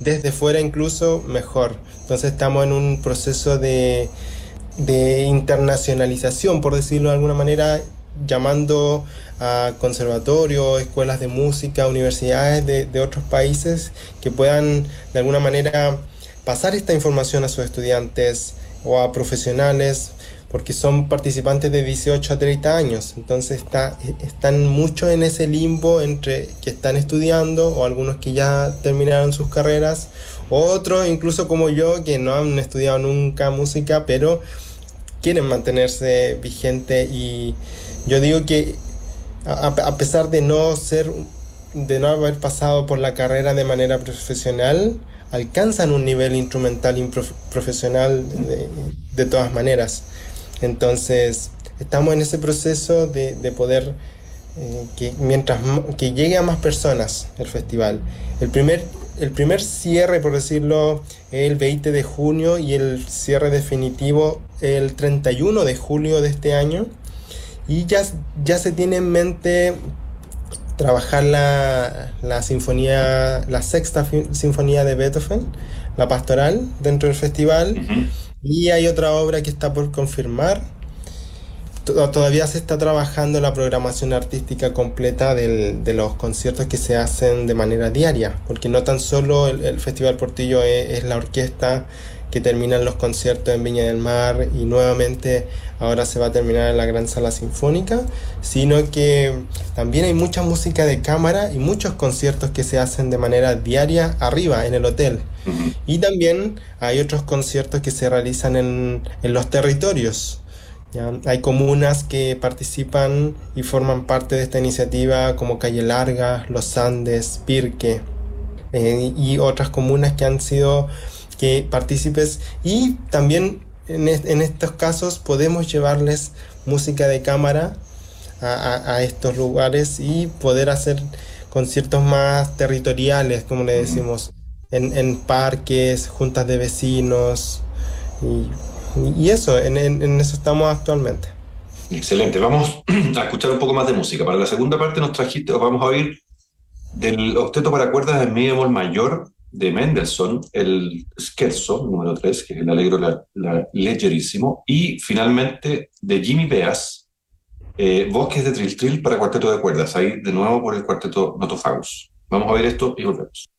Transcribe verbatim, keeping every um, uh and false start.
desde fuera incluso, mejor. Entonces estamos en un proceso de, de internacionalización, por decirlo de alguna manera, llamando a conservatorios, escuelas de música, universidades de, de otros países que puedan de alguna manera pasar esta información a sus estudiantes o a profesionales, porque son participantes de dieciocho a treinta años, entonces está, están mucho en ese limbo entre que están estudiando o algunos que ya terminaron sus carreras, otros incluso como yo que no han estudiado nunca música, pero quieren mantenerse vigente. Y yo digo que a, a pesar de no ser, de no haber pasado por la carrera de manera profesional, alcanzan un nivel instrumental y prof- profesional de, de todas maneras. Entonces, estamos en ese proceso de, de poder eh, que mientras m- que llegue a más personas el festival. El primer, el primer cierre, por decirlo, el veinte de junio y el cierre definitivo el treinta y uno de julio de este año. Y ya, ya se tiene en mente trabajar la, la sinfonía, la sexta fi- sinfonía de Beethoven, la pastoral, dentro del festival. Ujú. Y hay otra obra que está por confirmar. To- Todavía se está trabajando la programación artística completa del- de los conciertos que se hacen de manera diaria, porque no tan solo el, el Festival Portillo es, es la orquesta que terminan los conciertos en Viña del Mar y nuevamente ahora se va a terminar en la Gran Sala Sinfónica, sino que también hay mucha música de cámara y muchos conciertos que se hacen de manera diaria arriba en el hotel. Ujú. Y también hay otros conciertos que se realizan en, en los territorios. ¿Ya? Hay comunas que participan y forman parte de esta iniciativa como Calle Larga, Los Andes, Pirque, eh, y otras comunas que han sido que partícipes, y también en, est- en estos casos podemos llevarles música de cámara a, a- a estos lugares y poder hacer conciertos más territoriales, como le Ujú. decimos, en, en parques, juntas de vecinos, y, y eso, en, en- en eso estamos actualmente. Excelente. Vamos a escuchar un poco más de música. Para la segunda parte nos trajiste, os vamos a oír del octeto para cuerdas en mi bemol mayor de Mendelssohn, el Scherzo número tres, que es el Allegro la, la- Leggerissimo, y finalmente de Jimmy Beas, eh, Bosques de Tril Tril para cuarteto de cuerdas, ahí de nuevo por el cuarteto Notophagus. Vamos a ver esto y volvemos.